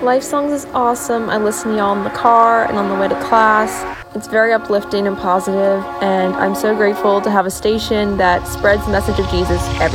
Life Songs is awesome. I listen to y'all in the car and on the way to class. It's very uplifting and positive, and I'm so grateful to have a station that spreads the message of Jesus every